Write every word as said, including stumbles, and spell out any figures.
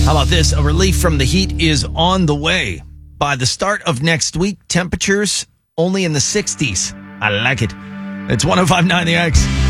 How about this? A relief from the heat is on the way. By the start of next week, temperatures only in the sixties. I like it. It's one oh five point nine The X.